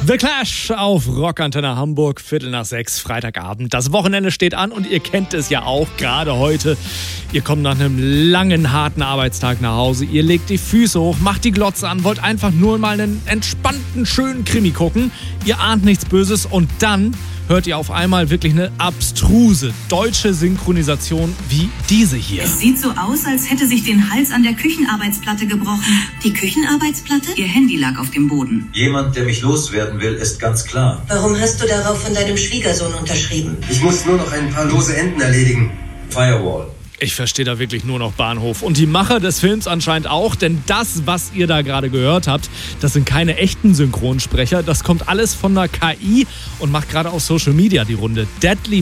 The Clash auf Rockantenne Hamburg, 5:45, Freitagabend. Das Wochenende steht an und ihr kennt es ja auch, gerade heute. Ihr kommt nach einem langen, harten Arbeitstag nach Hause, ihr legt die Füße hoch, macht die Glotze an, wollt einfach nur mal einen entspannten, schönen Krimi gucken. Ihr ahnt nichts Böses und dann hört ihr auf einmal wirklich eine abstruse deutsche Synchronisation wie diese hier. Es sieht so aus, als hätte sich den Hals an der Küchenarbeitsplatte gebrochen. Die Küchenarbeitsplatte? Ihr Handy lag auf dem Boden. Jemand, der mich loswerden will, ist ganz klar. Warum hast du darauf von deinem Schwiegersohn unterschrieben? Ich muss nur noch ein paar lose Enden erledigen. Firewall. Ich verstehe da wirklich nur noch Bahnhof. Und die Macher des Films anscheinend auch, denn das, was ihr da gerade gehört habt, das sind keine echten Synchronsprecher. Das kommt alles von der KI und macht gerade auf Social Media die Runde. Deadly